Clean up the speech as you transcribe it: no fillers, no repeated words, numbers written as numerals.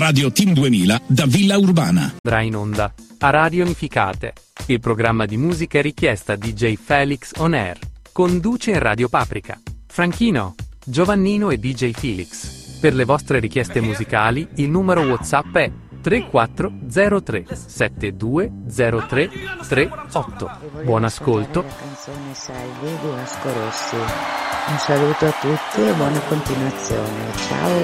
Radio Team 2000 da Villa Urbana. Andrà in onda a Radio Unificate, il programma di musica e richiesta DJ Felix On Air. Conduce in Radio Paprika Franchino, Giovannino e DJ Felix. Per le vostre richieste musicali il numero WhatsApp è 3403 720338. Buon ascolto. La canzone Salve di Vasco Rossi. Un saluto a tutti e buona continuazione. Ciao.